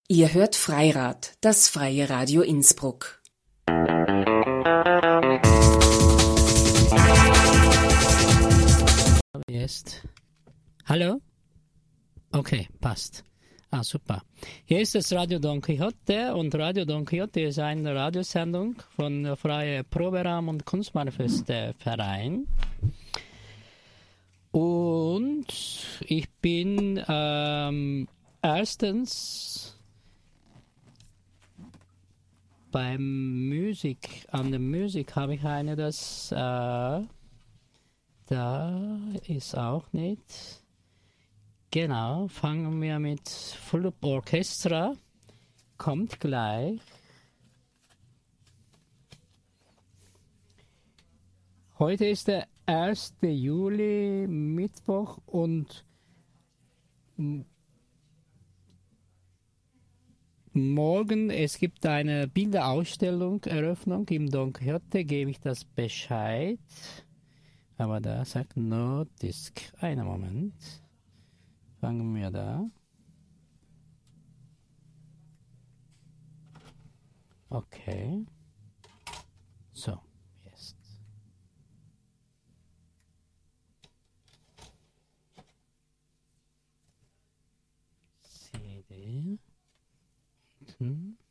Ihr hört Freirad, das freie Radio Innsbruck. Jetzt. Hallo? Okay, passt. Super. Hier ist das Radio Don Quixote und Radio Don Quixote ist eine Radiosendung von Freie Proberaum und Kunstmanifest-Verein. Und ich bin erstens an der Musik habe ich eine, das da ist auch nicht. Genau, fangen wir mit Full Orchestra. Kommt gleich. Heute ist der 1. Juli, Mittwoch und morgen, es gibt eine Bilderausstellung, Eröffnung im Don Quixote, gebe ich das Bescheid. Aber da sagt No Disc. Einen Moment. Fangen wir da. Okay. So, jetzt. CD.